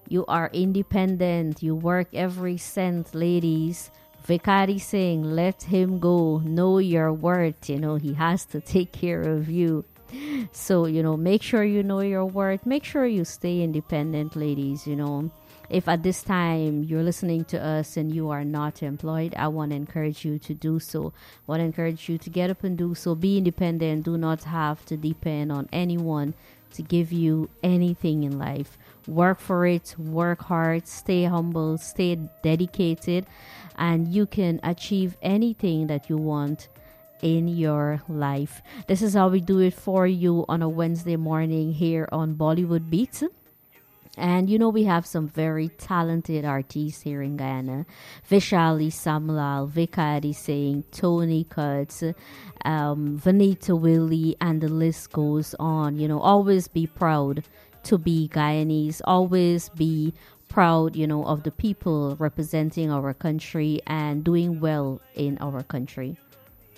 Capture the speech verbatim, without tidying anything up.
You are independent. You work every cent, ladies. Vikari saying, let him go. Know your worth. You know, he has to take care of you. So, you know, make sure you know your worth. Make sure you stay independent, ladies. You know, if at this time you're listening to us and you are not employed, I want to encourage you to do so. I want to encourage you to get up and do so. Be independent. Do not have to depend on anyone to give you anything in life. Work for it. Work hard. Stay humble. Stay dedicated. And you can achieve anything that you want in your life. This is how we do it for you on a Wednesday morning here on Bollywood Beats. And you know, we have some very talented artists here in Guyana. Vishali Samlal, Vikari Singh, Tony Cuts, um, Vanita Willie, and the list goes on. You know, always be proud to be Guyanese. Always be proud, you know, of the people representing our country and doing well in our country.